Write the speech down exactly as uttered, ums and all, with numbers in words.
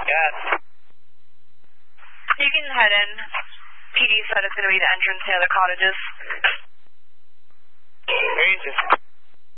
Yes. You can head in. P D said it's going to be the entrance to the other cottages. Ranges.